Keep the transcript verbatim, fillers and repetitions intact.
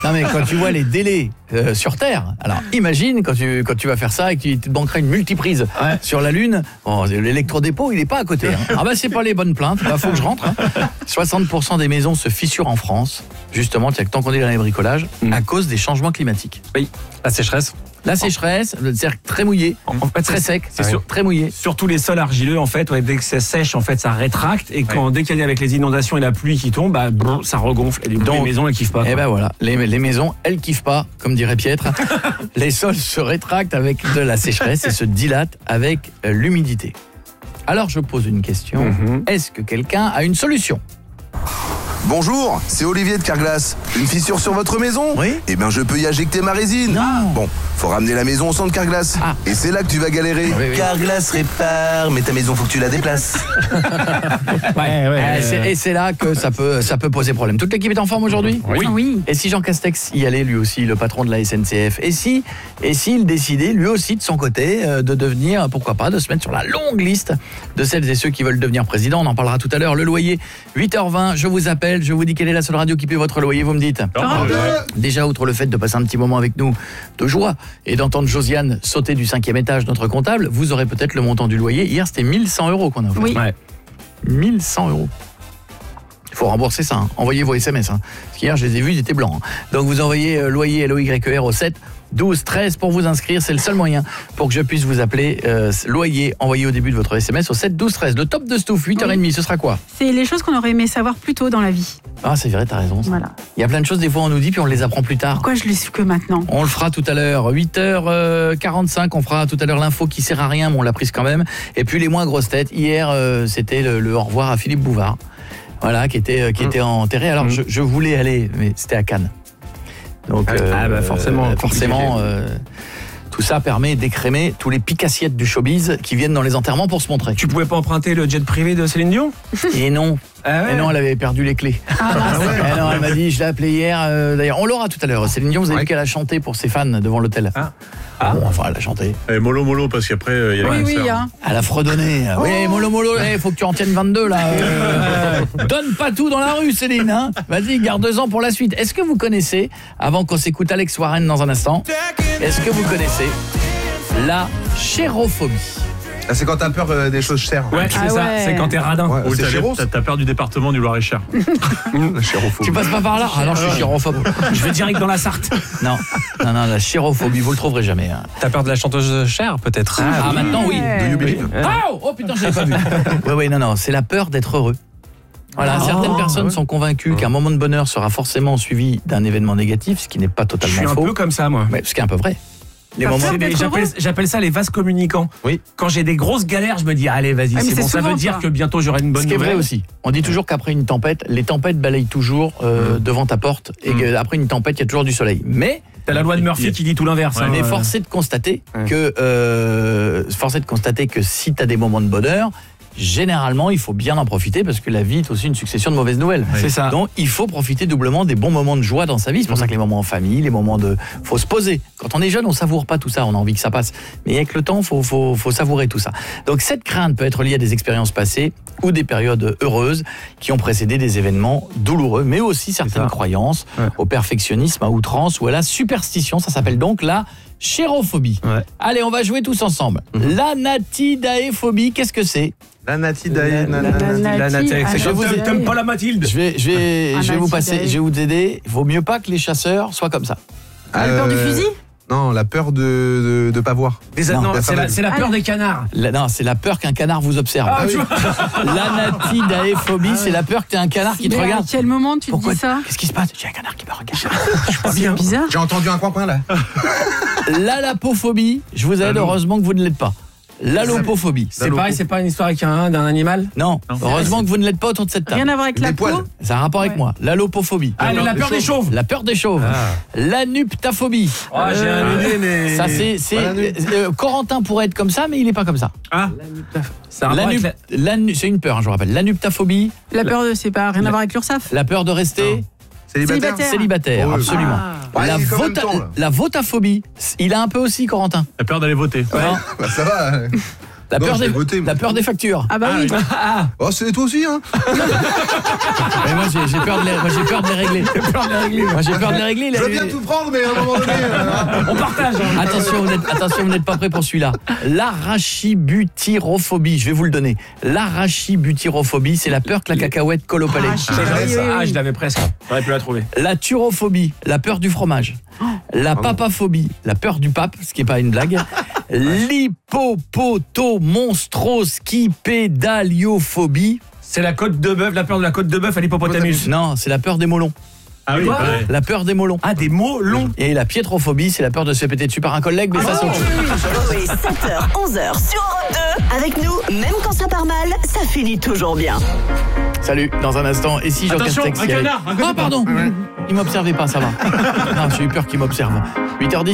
Non mais quand tu vois les délais euh, sur Terre, alors imagine quand tu quand tu vas faire ça et que tu te banqueras une multiprise ouais. sur la Lune, oh, l'électrodépôt il est pas à côté. Hein. Ah bah c'est pas les bonnes plaintes, bah faut que je rentre. Hein. soixante pour cent des maisons se fissurent en France, justement, tant qu'on est dans les bricolages, mmh. à cause des changements climatiques. Oui, la sécheresse. La sécheresse, c'est très mouillé, en fait, très sec, c'est sur, très mouillé. Surtout les sols argileux, en fait, ouais, dès que ça sèche, en fait, ça rétracte. Et quand, ouais. dès qu'il y a avec les inondations et la pluie qui tombe, bah, brrr, ça regonfle. Et du coup, donc, les maisons, elles kiffent pas. Et ben voilà, les, les maisons, elles kiffent pas, comme dirait Pietre. Les sols se rétractent avec de la sécheresse et se dilatent avec euh, l'humidité. Alors, je pose une question. Mm-hmm. Est-ce que quelqu'un a une solution ? Bonjour, c'est Olivier de Carglass. Une fissure sur votre maison ? Oui. Eh bien, je peux y injecter ma résine. Non. Bon, faut ramener la maison au centre Carglass. Ah. Et c'est là que tu vas galérer. Oui, oui. Carglass répare, mais ta maison, faut que tu la déplaces. ouais, ouais, euh, c'est, et c'est là que ça peut, ça peut poser problème. Toute l'équipe est en forme aujourd'hui ? Oui. oui. Et si Jean Castex y allait, lui aussi, le patron de la S N C F ? Et si, et s'il décidait, lui aussi, de son côté, euh, de devenir, pourquoi pas, de se mettre sur la longue liste de celles et ceux qui veulent devenir président ? On en parlera tout à l'heure. Le loyer, huit heures vingt, je vous appelle. Je vous dis quelle est la seule radio qui paie votre loyer, vous me dites. Déjà, outre le fait de passer un petit moment avec nous de joie et d'entendre Josiane sauter du cinquième étage, notre comptable, vous aurez peut-être le montant du loyer. Hier, c'était mille cent euros qu'on a offert. Oui. Ouais. mille cent euros. Il faut rembourser ça. Hein. Envoyez vos S M S. Hein. Parce qu'hier, je les ai vus, ils étaient blancs. Hein. Donc, vous envoyez euh, loyer L O Y E R au sept douze treize pour vous inscrire. C'est le seul moyen pour que je puisse vous appeler. Euh, loyer, envoyé au début de votre S M S au sept douze treize. Le top de Stouff, huit heures trente, ce sera quoi ? C'est les choses qu'on aurait aimé savoir plus tôt dans la vie. Ah, c'est vrai, t'as raison. Ça. Voilà. Il y a plein de choses, des fois, on nous dit, puis on les apprend plus tard. Pourquoi je le suis que maintenant ? On le fera tout à l'heure. huit heures quarante-cinq, on fera tout à l'heure l'info qui sert à rien, mais on l'a prise quand même. Et puis les moins grosses têtes. Hier, euh, c'était le, le au revoir à Philippe Bouvard. Voilà, qui était, euh, qui mmh. était enterré. Alors, mmh. je, je voulais aller, mais c'était à Cannes. Donc, ah, euh, ah bah forcément. Euh, forcément, euh, tout ça permet d'écrémer tous les picassiettes du showbiz qui viennent dans les enterrements pour se montrer. Tu pouvais pas emprunter le jet privé de Céline Dion ? Et non. Ah ouais. Et non, elle avait perdu les clés. Ah, ah ouais. Et non, elle m'a dit, je l'ai appelée hier. Euh, d'ailleurs, on l'aura tout à l'heure. Céline Dion, vous avez ouais. vu qu'elle a chanté pour ses fans devant l'hôtel. Ah. Ah. Bon, enfin, elle a chanté. Et mollo mollo, parce qu'après, il euh, y a oui, les oui, hein. Elle a fredonné. Oh. Oui, mollo mollo, il faut que tu en tiennes vingt-deux là. Euh, donne pas tout dans la rue, Céline. Hein. Vas-y, garde-en pour la suite. Est-ce que vous connaissez, avant qu'on s'écoute Alex Warren dans un instant, est-ce que vous connaissez la chérophobie ? Ah, c'est quand t'as peur euh, des choses chères. Ouais, c'est ah ça, ouais. C'est quand t'es radin. Ouais, Ou c'est chéros. T'as, t'as peur du département du Loir-et-Cher. La chérophobie. Tu passes pas par là ? Ah non, je suis chérophobe. Je vais direct dans la Sarthe. Non, non, non, la chérophobie, vous le trouverez jamais. Hein. T'as peur de la chanteuse Cher, peut-être ? Ah, ah maintenant, oui. De Yubili. Oh, oh putain, je l'avais pas vu. Oui, oui, non, non, c'est la peur d'être heureux. Voilà, oh, certaines personnes ouais. sont convaincues qu'un moment de bonheur sera forcément suivi d'un événement négatif, ce qui n'est pas totalement faux. Je suis un faux. peu comme ça, moi. Mais ce qui est un peu vrai. Les moments, les, j'appelle, j'appelle ça les vases communicants. Oui. Quand j'ai des grosses galères, je me dis allez, vas-y, ah, c'est, c'est bon. Ça veut dire ça. Que bientôt j'aurai une bonne nouvelle. Ce qui est vrai aussi. On dit toujours qu'après une tempête, les tempêtes balayent toujours euh, mmh. devant ta porte et mmh. qu'après une tempête, il y a toujours du soleil. Mais t'as la loi de Murphy qui dit tout l'inverse. Ouais, hein, mais force est de constater ouais. que euh, force est de constater que si t'as des moments de bonheur, généralement, il faut bien en profiter parce que la vie est aussi une succession de mauvaises nouvelles. Oui. C'est ça. Donc, il faut profiter doublement des bons moments de joie dans sa vie. C'est pour mmh. ça que les moments en famille, les moments de... faut se poser. Quand on est jeune, on savoure pas tout ça. On a envie que ça passe. Mais avec le temps, faut, faut, faut savourer tout ça. Donc, cette crainte peut être liée à des expériences passées ou des périodes heureuses qui ont précédé des événements douloureux, mais aussi certaines croyances ouais. au perfectionnisme, à outrance ou à la superstition. Ça s'appelle donc la chérophobie. Ouais. Allez, on va jouer tous ensemble. Mmh. L'anatidaéphobie, qu'est-ce que c'est ? La natidae, c'est comme tu t'aimes pas la Mathilde. Je vais, je vais, je vais vous passer, je vais vous aider. Il vaut mieux pas que les chasseurs soient comme ça. Ah, la peur du fusil ? Non, la peur de de, de pas voir. Des, non, non, c'est, la, c'est la peur ah, des canards. La, non, c'est la peur qu'un canard vous observe. Ah, oui. L'anatidaéphobie, c'est la peur que t'aies un canard qui te mais regarde. À quel moment tu Pourquoi, te dis ça ? Qu'est-ce qui se passe ? J'ai un canard qui me regarde. Je suis pas bien. C'est bizarre. J'ai entendu un coin-coin là. L'alapophobie, je vous aide, heureusement que vous ne l'êtes pas. L'allopophobie. C'est L'allopo. Pareil, c'est pas une histoire avec un, d'un animal ? Non, non. Heureusement que vous ne l'êtes pas autour de cette table. Rien à voir avec la peau. Ça a un rapport ouais. avec moi. L'allopophobie. Ah, la, la peur des chauves. La peur des chauves. Ah. L'anuptaphobie. Oh, euh, j'ai un idée, mais... Ça, c'est... c'est euh, Corentin pourrait être comme ça, mais il n'est pas comme ça. Ah. L'anup, la... C'est une peur, hein, je vous rappelle. L'anuptaphobie. La peur de... C'est pas rien à voir avec l'URSSAF. La peur de rester... Non. Célibataire, Célibataire oh, absolument. Ah. La, ouais, vota, temps, la votaphobie, il a un peu aussi, Corentin. La peur d'aller voter. Ouais. Bah, ça va. La Non, peur, je l'ai des, voté, moi. la peur des factures. Ah bah oui. Oh, c'est toi aussi, hein. Mais moi, j'ai, j'ai peur de les, moi, j'ai peur de les régler. J'ai peur de les régler. Moi, j'ai peur de les régler. Je veux là. bien tout prendre, mais à un moment donné. euh, On partage. hein. Attention, vous n'êtes, attention, vous n'êtes pas prêts pour celui-là. L'arachibutyrophobie, je vais vous le donner. L'arachibutyrophobie, c'est la peur que la cacahuète colle au palais. Ah, Ça, oui, j'avais oui, ça. oui, Ah, oui. je l'avais presque. J'aurais pu la trouver. La turophobie, la peur du fromage. La papaphobie, la peur du pape, ce qui n'est pas une blague. L'hippopotomonstrosquipédaliophobie. C'est la côte de bœuf, la peur de la côte de bœuf à l'hippopotamus. Non, c'est la peur des molons. Ah oui, Quoi pareil. La peur des molons. Ah, des mots longs. Et la piétrophobie, c'est la peur de se faire péter dessus par un collègue, mais ça c'est autre chose. Coé, sept heures, onze heures sur Europe deux. Avec nous, même quand ça part mal, ça finit toujours bien. Salut, dans un instant. Et si Jean Attention, Castex un y allait- canard, un Ah canard. pardon, il m'observait pas, ça va. Non, j'ai eu peur qu'il m'observe. huit heures dix.